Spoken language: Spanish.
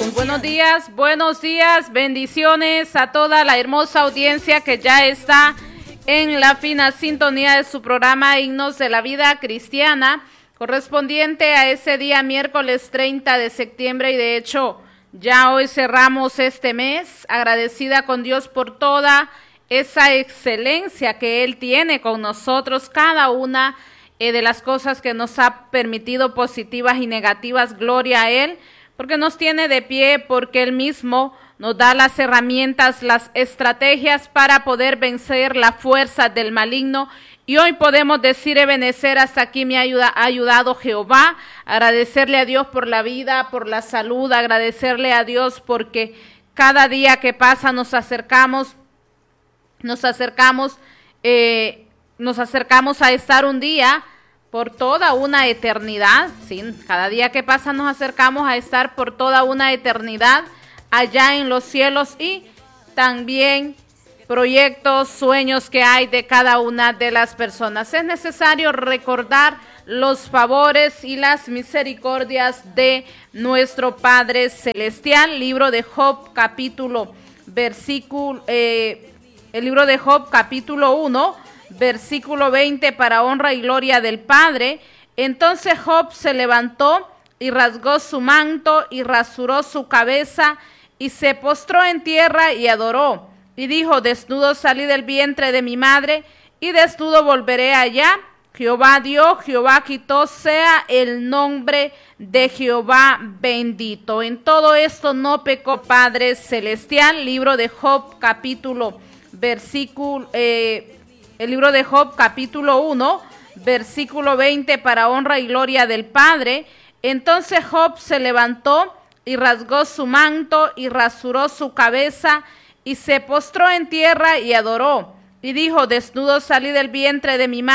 Buenos días, bendiciones a toda la hermosa audiencia que ya está en la fina sintonía de su programa Himnos de la Vida Cristiana, correspondiente a ese día miércoles 30 de septiembre, y de hecho ya hoy cerramos este mes, agradecida con Dios por toda esa excelencia que Él tiene con nosotros, cada una de las cosas que nos ha permitido, positivas y negativas. Gloria a Él, porque nos tiene de pie, porque Él mismo nos da las herramientas, las estrategias para poder vencer la fuerza del maligno. Y hoy podemos decir: Ebenecer, hasta aquí me ha ayudado Jehová. Agradecerle a Dios por la vida, por la salud, agradecerle a Dios porque cada día que pasa nos acercamos a estar un día por toda una eternidad, ¿sí? Cada día que pasa nos acercamos a estar por toda una eternidad allá en los cielos, y también proyectos, sueños que hay de cada una de las personas. Es necesario recordar los favores y las misericordias de nuestro Padre Celestial. Libro de Job, el libro de Job, capítulo 1, versículo 20, para honra y gloria del Padre. Entonces Job se levantó y rasgó su manto y rasuró su cabeza y se postró en tierra y adoró. Y dijo: desnudo salí del vientre de mi madre y desnudo volveré allá. Jehová dio, Jehová quitó, sea el nombre de Jehová bendito. En todo esto no pecó Padre Celestial. Libro de Job, el libro de Job, capítulo 1, versículo 20, para honra y gloria del Padre. Entonces Job se levantó y rasgó su manto y rasuró su cabeza y se postró en tierra y adoró. Y dijo: desnudo salí del vientre de mi madre